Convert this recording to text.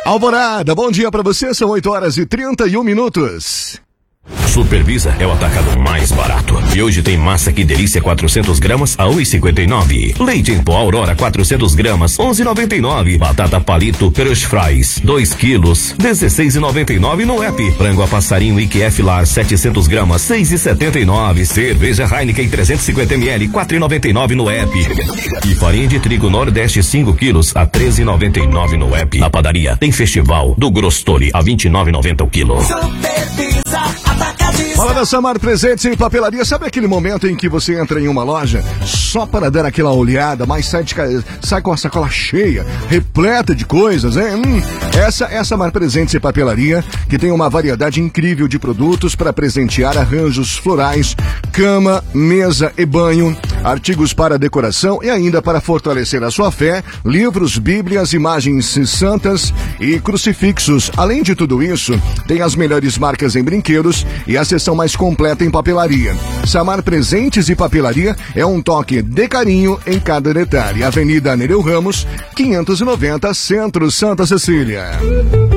Alvorada, bom dia pra você, são 8h31. Supervisa é o atacado mais barato. E hoje tem massa Que Delícia 400 gramas a 1,59. Leite em pó Aurora 400 gramas 11,99. Batata palito Crush Fries 2 quilos 16,99 no app. Frango a passarinho IQF Lar 700 gramas 6,79. Cerveja Heineken 350 ml 4,99 no app. E farinha de trigo Nordeste 5 quilos a 13,99 no app. Na padaria tem Festival do Grostori a 29,90 o quilo. Fala da Samar Presentes em Papelaria. Sabe aquele momento em que você entra em uma loja só para dar aquela olhada, mas sai com a sacola cheia, repleta de coisas, hein? Essa é a Samar Presentes em Papelaria, que tem uma variedade incrível de produtos para presentear, arranjos florais, cama, mesa e banho, artigos para decoração e ainda para fortalecer a sua fé, livros, bíblias, imagens santas e crucifixos. Além de tudo isso, tem as melhores marcas em brinquedos e a seção mais completa em papelaria. Samar Presentes e Papelaria é um toque de carinho em cada detalhe. Avenida Nereu Ramos, 590, Centro, Santa Cecília.